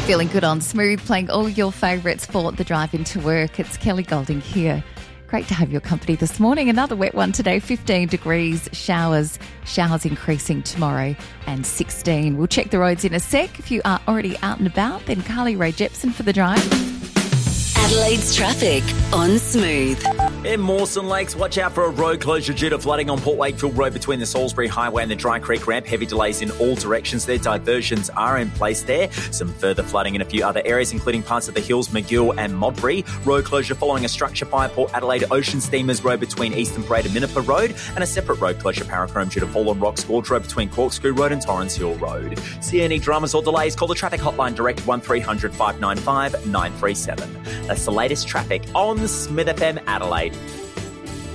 Feeling good on Smooth, playing all your favourites for the drive into work. It's Kelly Golding here. Great to have your company this morning. Another wet one today, 15 degrees, showers increasing tomorrow and 16. We'll check the roads in a sec. If you are already out and about, then Carly Ray Jepson for the drive. Adelaide's traffic on Smooth. In Mawson Lakes, watch out for a road closure due to flooding on Port Wakefield Road between the Salisbury Highway and the Dry Creek Ramp. Heavy delays in all directions there. Diversions are in place there. Some further flooding in a few other areas, including parts of the Hills, McGill and Modbury. Road closure following a structure fire, Port Adelaide Ocean Steamers Road between Eastern Parade and Minnipa Road, and a separate road closure, Parachrome, due to fallen rocks, Gorge Road between Corkscrew Road and Torrens Hill Road. See any dramas or delays, call the traffic hotline direct 1300 595 937. That's the latest traffic on Smith FM Adelaide.